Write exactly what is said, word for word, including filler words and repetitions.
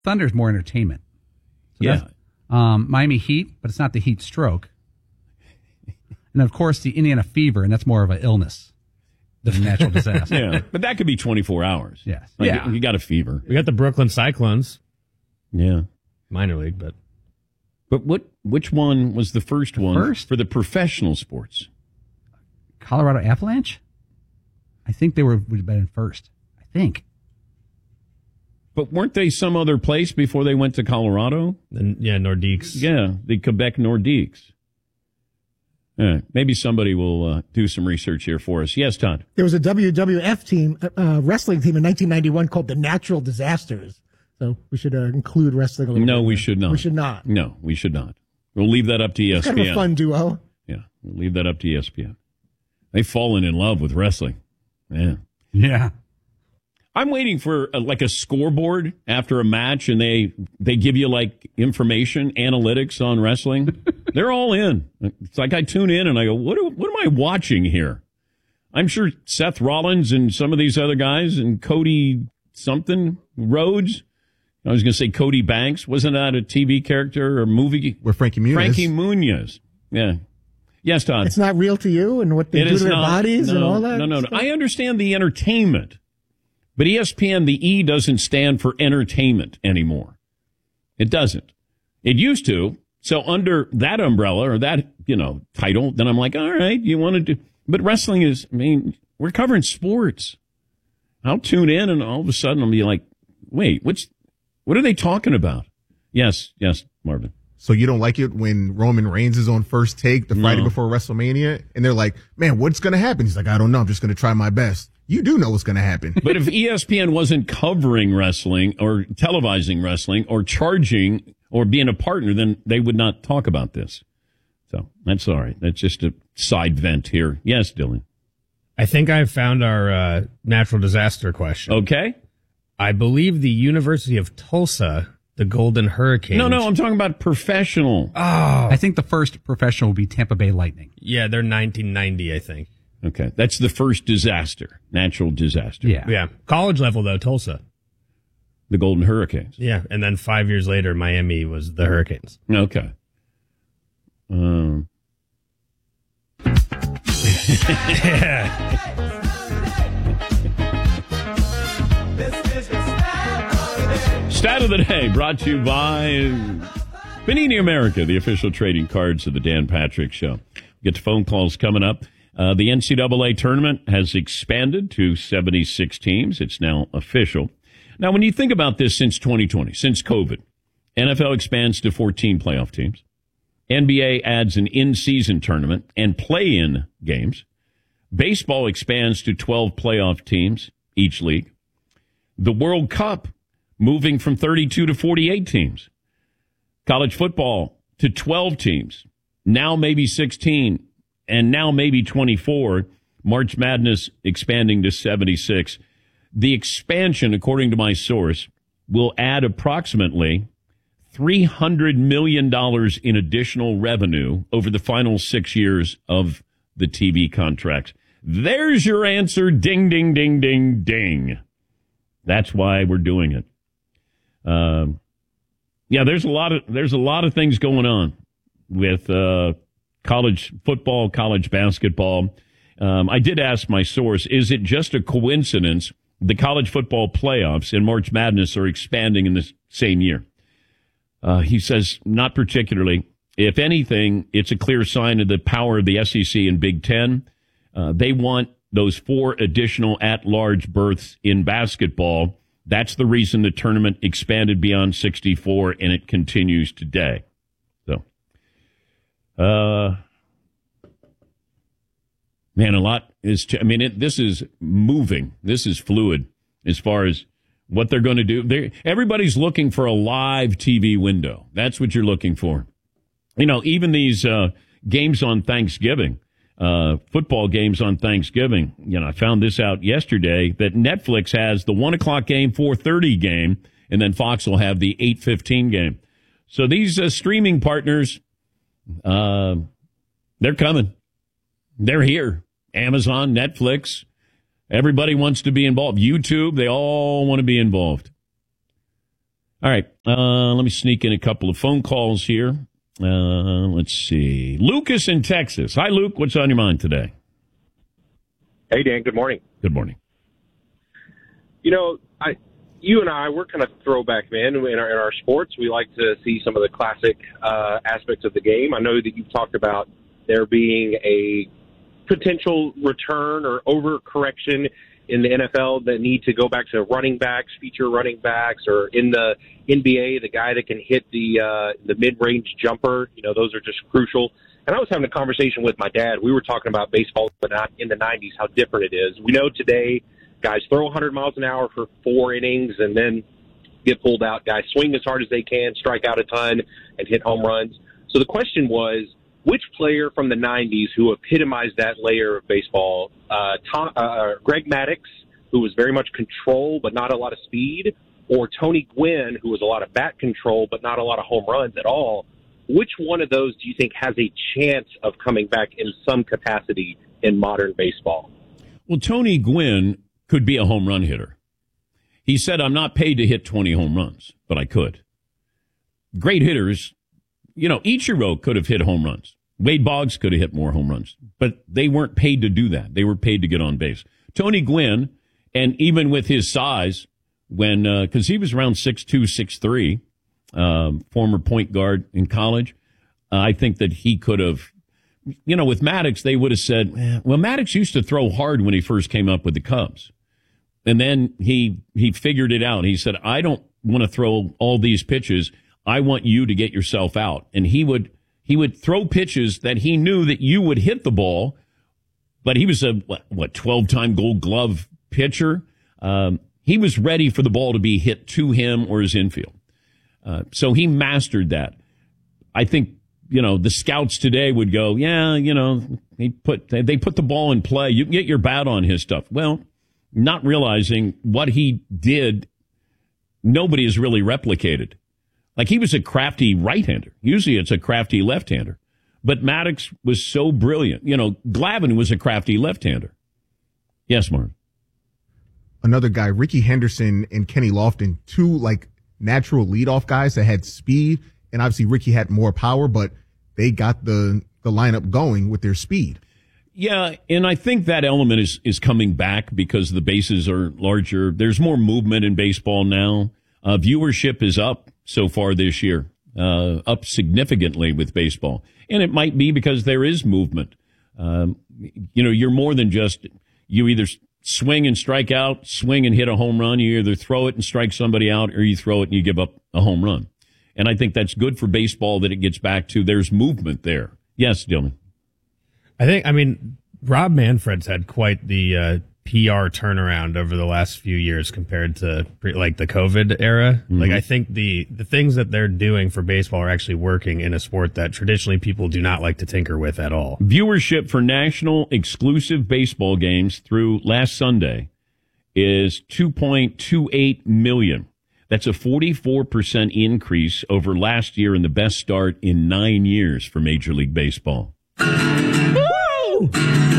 Thunder's more entertainment. So yeah. Um, Miami Heat, but it's not the heat stroke. And, of course, the Indiana Fever, and that's more of an illness than a natural disaster. Yeah, but that could be twenty-four hours. Yes. Like, yeah. You got a fever. We got the Brooklyn Cyclones. Yeah. Minor league, but... But what? which one was the first the one first? for the professional sports? Colorado Avalanche? I think they were would have been first. I think. But weren't they some other place before they went to Colorado? And, yeah, Nordiques. Yeah, the Quebec Nordiques. Yeah, maybe somebody will uh, do some research here for us. Yes, Todd. There was a W W F team, uh, wrestling team in nineteen ninety-one called the Natural Disasters. So we should uh, include wrestling a little No, bit. we should not. We should not. No, we should not. We'll leave that up to E S P N. It's kind of a fun duo. Yeah, we'll leave that up to E S P N. They've fallen in love with wrestling. Yeah. Yeah. I'm waiting for a, like a scoreboard after a match, and they they give you like information, analytics on wrestling. They're all in. It's like I tune in and I go, what do, what am I watching here? I'm sure Seth Rollins and some of these other guys and Cody something Rhodes. I was going to say Cody Banks. Wasn't that a T V character or movie? With Frankie Muniz. Frankie Muniz. Yeah. Yes, Todd. It's not real to you and what they It do is to their not, bodies no, and all that? No, no, no. stuff? I understand the entertainment, but E S P N, the E doesn't stand for entertainment anymore. It doesn't. It used to. So under that umbrella or that, you know, title, then I'm like, all right, you want to do, but wrestling is, I mean, we're covering sports. I'll tune in and all of a sudden I'll be like, wait, what's, what are they talking about? Yes, yes, Marvin. So you don't like it when Roman Reigns is on First Take the Friday No. before WrestleMania, and they're like, man, what's going to happen? He's like, I don't know. I'm just going to try my best. You do know what's going to happen. But if E S P N wasn't covering wrestling or televising wrestling or charging or being a partner, then they would not talk about this. So that's all right. That's just a side vent here. Yes, Dylan. I think I've found our uh, natural disaster question. Okay. I believe the University of Tulsa, the Golden Hurricanes. No, no, I'm talking about professional. Oh. I think the first professional will be Tampa Bay Lightning. Yeah, they're nineteen ninety, I think. Okay. That's the first disaster, natural disaster. Yeah. Yeah. College level, though, Tulsa. The Golden Hurricanes. Yeah. And then five years later, Miami was the Hurricanes. Okay. Um. Stat of the day brought to you by Panini America, the official trading cards of the Dan Patrick Show. Get to phone calls coming up. Uh, the N C double A tournament has expanded to seventy-six teams. It's now official. Now, when you think about this since twenty twenty, since COVID, N F L expands to fourteen playoff teams. N B A adds an in-season tournament and play-in games. Baseball expands to twelve playoff teams, each league. The World Cup moving from thirty-two to forty-eight teams. College football to twelve teams. Now maybe sixteen, and now maybe twenty-four. March Madness expanding to seventy-six. The expansion, according to my source, will add approximately three hundred million dollars in additional revenue over the final six years of the T V contracts. There's your answer. Ding, ding, ding, ding, ding. That's why we're doing it. Um, yeah, there's a lot of there's a lot of things going on with uh, college football, college basketball. Um, I did ask my source, is it just a coincidence the college football playoffs and March Madness are expanding in the same year? Uh, he says, not particularly. If anything, it's a clear sign of the power of the S E C and Big Ten. Uh, they want those four additional at-large berths in basketball. That's the reason the tournament expanded beyond sixty-four, and it continues today. So, uh, man, a lot is, ch- I mean, it, this is moving. This is fluid as far as what they're going to do. They're, everybody's looking for a live T V window. That's what you're looking for. You know, even these uh, games on Thanksgiving, uh, football games on Thanksgiving. You know, I found this out yesterday that Netflix has the one o'clock game, four thirty game, and then Fox will have the eight fifteen game. So these uh, streaming partners, uh, they're coming. They're here. Amazon, Netflix, everybody wants to be involved. YouTube, they all want to be involved. All right. Uh, let me sneak in a couple of phone calls here. Uh, let's see. Lucas in Texas. Hi, Luke. What's on your mind today? Hey, Dan. Good morning. Good morning. You know, I, you and I, we're kind of throwback men in our, in our sports. We like to see some of the classic uh, aspects of the game. I know that you've talked about there being a potential return or overcorrection in the N F L that need to go back to running backs, feature running backs, or in the N B A, the guy that can hit the uh, the mid-range jumper. You know, those are just crucial. And I was having a conversation with my dad. We were talking about baseball in the nineties, how different it is. We know today guys throw one hundred miles an hour for four innings and then get pulled out. Guys swing as hard as they can, strike out a ton, and hit home runs. So the question was, which player from the nineties who epitomized that layer of baseball, uh, Tom, uh, Greg Maddux, who was very much control but not a lot of speed, or Tony Gwynn, who was a lot of bat control but not a lot of home runs at all, which one of those do you think has a chance of coming back in some capacity in modern baseball? Well, Tony Gwynn could be a home run hitter. He said, I'm not paid to hit twenty home runs, but I could. Great hitters. You know, Ichiro could have hit home runs. Wade Boggs could have hit more home runs, but they weren't paid to do that. They were paid to get on base. Tony Gwynn, and even with his size, when because uh, he was around six two, six three, um, former point guard in college, uh, I think that he could have, you know, with Maddux, they would have said, eh, well, Maddux used to throw hard when he first came up with the Cubs. And then he he figured it out. He said, I don't want to throw all these pitches. I want you to get yourself out. And he would he would throw pitches that he knew that you would hit the ball, but he was a, what, what twelve-time Gold Glove pitcher. Um, he was ready for the ball to be hit to him or his infield. Uh, so he mastered that. I think, you know, the scouts today would go, yeah, you know, they put they, they put the ball in play. You can get your bat on his stuff. Well, not realizing what he did, nobody has really replicated. Like, he was a crafty right-hander. Usually it's a crafty left-hander. But Maddux was so brilliant. You know, Glavine was a crafty left-hander. Yes, Mark. Another guy, Ricky Henderson and Kenny Lofton, two, like, natural leadoff guys that had speed. And obviously Ricky had more power, but they got the, the lineup going with their speed. Yeah, and I think that element is, is coming back because the bases are larger. There's more movement in baseball now. Uh, viewership is up so far this year, uh, up significantly with baseball. And it might be because there is movement. Um, you know, you're more than just, you either swing and strike out, swing and hit a home run. You either throw it and strike somebody out, or you throw it and you give up a home run. And I think that's good for baseball that it gets back to there's movement there. Yes, Dylan. I think, I mean, Rob Manfred's had quite the uh, P R turnaround over the last few years compared to pre- like the COVID era. Mm-hmm. Like, I think the, the things that they're doing for baseball are actually working in a sport that traditionally people do not like to tinker with at all. Viewership for national exclusive baseball games through last Sunday is two point two eight million. That's a forty-four percent increase over last year and the best start in nine years for Major League Baseball. Woo!